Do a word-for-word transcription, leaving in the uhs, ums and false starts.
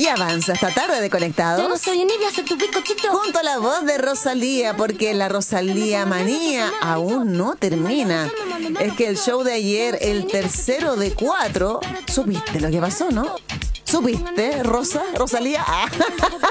Y avanza esta tarde de Conectados. Yo no soy envidia, soy tu bizcochito. Junto a la voz de Rosalía, porque la Rosalía manía aún no termina. Es que el show de ayer, el tercero de cuatro, supiste lo que pasó, ¿no? ¿Supiste, Rosa? ¿Rosalía? Ah.